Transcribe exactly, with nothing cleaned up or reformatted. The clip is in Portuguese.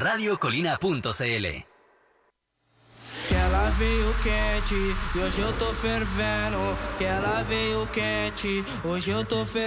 radio colina ponto c l. Que ela veio quente e hoje eu tô fervendo. Que ela veio quente, hoje eu tô fervendo.